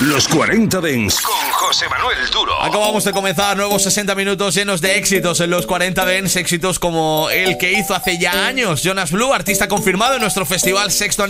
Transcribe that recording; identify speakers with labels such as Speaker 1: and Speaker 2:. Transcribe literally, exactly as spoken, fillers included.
Speaker 1: Los cuarenta Dance con José Manuel Duro.
Speaker 2: Acabamos de comenzar nuevos sesenta minutos llenos de éxitos en los cuarenta Dance. Éxitos como el que hizo hace ya años Jonas Blue, artista confirmado en nuestro festival Sexto